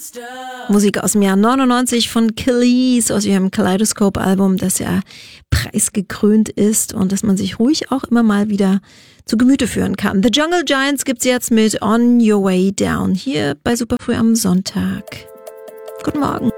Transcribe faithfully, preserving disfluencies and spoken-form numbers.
Musik aus dem Jahr neunundneunzig von Kelis aus ihrem Kaleidoscope-Album, das ja preisgekrönt ist und das man sich ruhig auch immer mal wieder zu Gemüte führen kann. The Jungle Giants gibt's jetzt mit On Your Way Down hier bei Superfrüh am Sonntag. Guten Morgen.